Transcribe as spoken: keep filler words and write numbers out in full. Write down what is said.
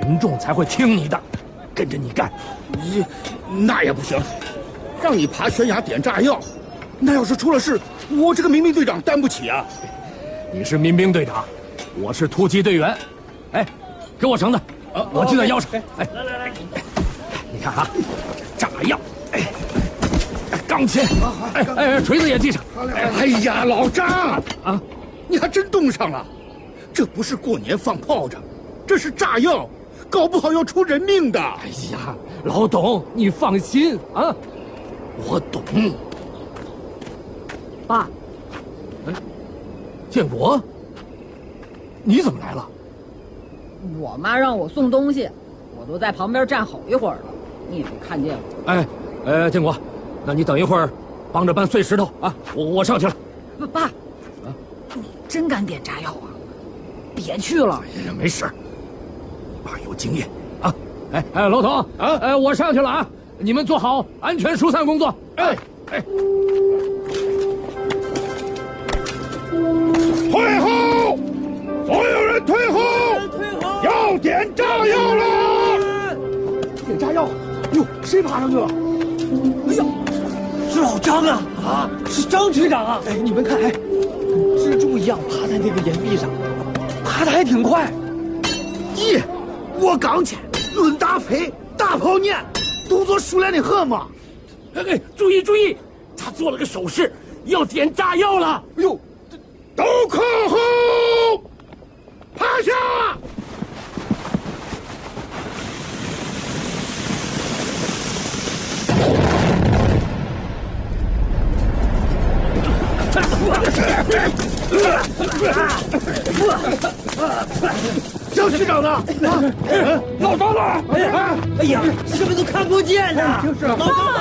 群众才会听你的，跟着你干。 你那也不行，让你爬悬崖点炸药，那要是出了事，我这个民兵队长担不起啊。 你是民兵队长，我是突击队员。哎，给我绳子， 啊、 我系在腰上。 哎， 来来来，你看啊，炸药，哎，钢钎，哎哎，锤子也系上。 哎呀，老张啊，你还真动上了。这不是过年放炮仗，这是炸药，搞不好要出人命的。 哎呀，老董，你放心啊，我懂。 爸， 哎，建国，你怎么来了？ 我妈让我送东西，我都在旁边站好一会儿了，你也没看见我。 哎，呃，建国，那你等一会儿，帮着搬碎石头啊，我我上去了。 爸爸，啊，你真敢点炸药啊？别去了。 哎呀，没事，爸有经验啊。哎哎，老董啊， 哎，我上去了啊，你们做好安全疏散工作。哎哎， 退后，所有人退后，要点炸药了！点炸药！哟，谁爬上去了？哎呀， 是老张啊！啊，是张局长啊！哎，你们看，哎，蜘蛛一样爬在那个岩壁上，爬得还挺快。 咦，我刚去，论大飞，大跑年，动作熟练的很嘛！ 哎哎，注意注意，他做了个手势，要点炸药了。 哎呦，都靠后，趴下！张局长呢？啊， 老张呢？哎呀，哎呀，什么都看不见呐！就是老张呢？